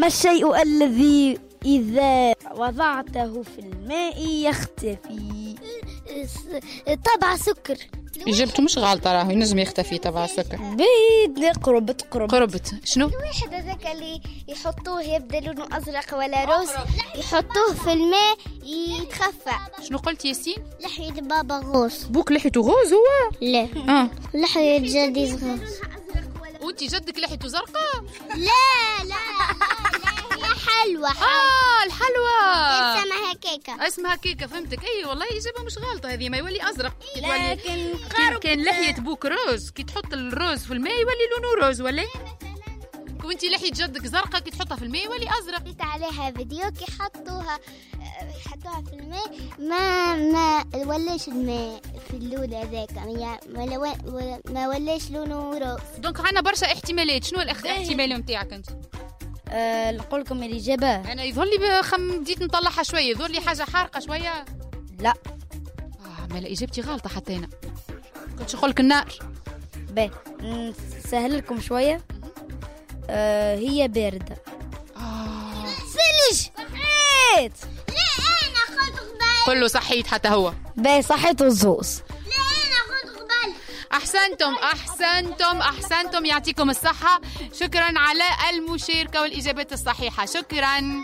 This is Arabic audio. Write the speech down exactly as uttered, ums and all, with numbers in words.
ما الشيء الذي إذا وضعته في الماء يختفي؟ طبع سكر. إجابته مش غلطة، راه ينجم يختفي تبع السكر. بيد قربت قربت قربت. شنو؟ الواحد هذاك اللي يحطوه يبدا لونه أزرق ولا روز، يحطوه في الماء يتخفى. شنو قلت ياسين؟ لحية بابا غوص. بوك لحيته غوز هو؟ لا اه لحية جدي غوص. وانتي جدك لحيته زرقاء؟ لا لا لا هي حلوة. اه الحلوى اسمها كيكة. اسمها كيكة، فهمتك. اي والله إجابة مش غلطة هذه، ما يولي أزرق. لكن كان, كان لحية بوك روز، كي تحط الروز في الماء يولي لونه روز، ولا وانتي لحية جدك زرقاء، كي تحطها في الماء يولي أزرق. قريت عليها فيديو كي حطوها حطوها في الماء ما ما ولاش الماء في اللون هذاك، يعني ما ولاش لونه روز. دونك عندنا برشا احتمالات. شنو الاحتمال نتاعك انت؟ أه نقول لكم الإجابة. انا يظهر لي بخم بديت نطلعها شويه، يظهر لي حاجه حارقه شويه. لا اه ما لا اجابتي غلطه حتى انا، كنت نقول لك النار. باهي نسهل لكم شويه. أه هي بارده. اه ثلج. صحيت. لا انا قلت قبل. كله صحيت حتى هو. باهي صحيت الزوز. لا انا قلت قبل. احسنتم احسنتم احسنتم، يعطيكم الصحه. شكرا على المشاركه والاجابات الصحيحه، شكرا.